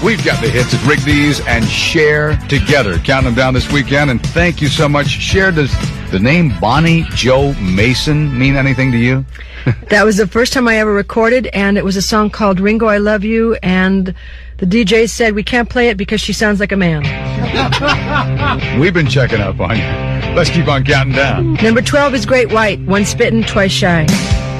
We've got the hits at Rigby's and Cher together. Counting them down this weekend, and thank you so much. Cher, does the name Bonnie Jo Mason mean anything to you? That was the first time I ever recorded, and it was a song called Ringo, I Love You, and the DJ said we can't play it because she sounds like a man. We've been checking up on you. Let's keep on counting down. Number 12 is Great White, Once Bitten, Twice Shy.